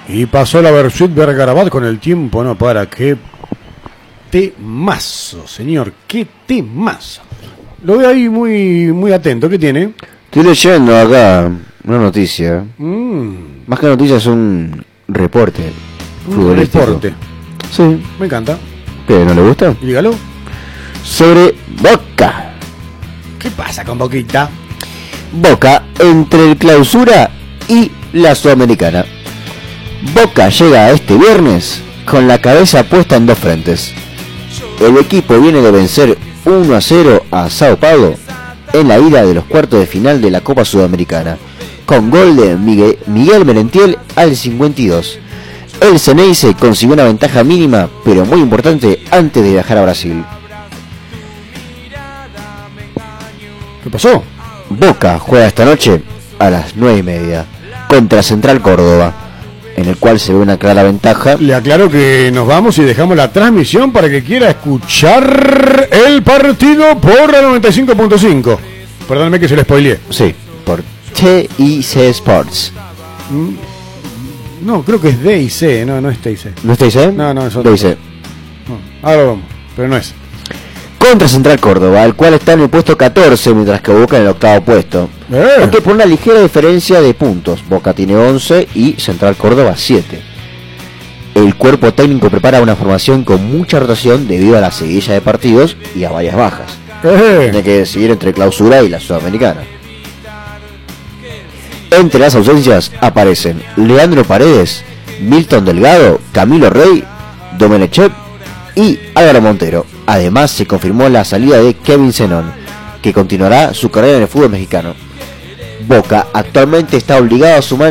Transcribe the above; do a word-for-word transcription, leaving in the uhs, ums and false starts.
Y pasó la Versuit Vergarabat con el tiempo, no para. Qué temazo, señor, qué temazo. Lo veo ahí muy, muy atento. ¿Qué tiene? Estoy leyendo acá una noticia. Mm. Más que noticia es un reporte. Un reporte. Sí. Me encanta. ¿Qué? ¿No le gusta? Dígalo. Sobre Boca. ¿Qué pasa con Boquita? Boca entre el Clausura y la Sudamericana. Boca llega este viernes con la cabeza puesta en dos frentes. El equipo viene de vencer uno a cero a Sao Paulo en la ida de los cuartos de final de la Copa Sudamericana, con gol de Miguel, Miguel Merentiel al cincuenta y dos. El Ceneice consiguió una ventaja mínima, pero muy importante, antes de viajar a Brasil. ¿Qué pasó? Boca juega esta noche a las nueve y media contra Central Córdoba, en el cual se ve una clara ventaja. Le aclaro que nos vamos y dejamos la transmisión para que quiera escuchar el partido por la noventa y cinco punto cinco. Perdóname que se le spoileé. Sí, por T I C Sports. No, creo que es D I C, no, no es T I C. ¿No es T I C? No, no, es otro. D I C. No, ahora vamos, pero no es. Contra Central Córdoba, el cual está en el puesto catorce, mientras que Boca en el octavo puesto. Eh. Aunque por una ligera diferencia de puntos. Boca tiene once y Central Córdoba siete. El cuerpo técnico prepara una formación con mucha rotación debido a la seguidilla de partidos y a varias bajas. Eh. Tiene que decidir entre Clausura y la Sudamericana. Entre las ausencias aparecen Leandro Paredes, Milton Delgado, Camilo Rey, Domenech y Álvaro Montero. Además se confirmó la salida de Kevin Zenón, que continuará su carrera en el fútbol mexicano. Boca actualmente está obligado a sumar